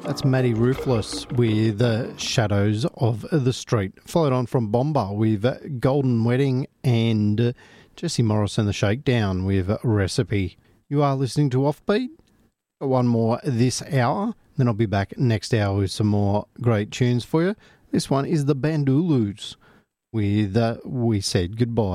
That's Maddie Ruthless with Shadows of the Street. Followed on from Bomba with Golden Wedding and Jesse Morris and the Shakedown with Recipe. You are listening to Offbeat. Got one more this hour. Then I'll be back next hour with some more great tunes for you. This one is the Bandulus with We Said Goodbye.